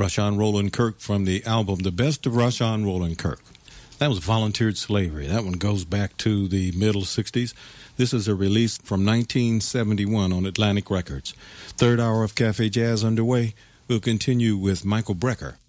Rashawn Roland Kirk from the album The Best of Rashawn Roland Kirk. That was Volunteered Slavery. That one goes back to the middle 60s. This is a release from 1971 on Atlantic Records. Third hour of Cafe Jazz underway. We'll continue with Michael Brecker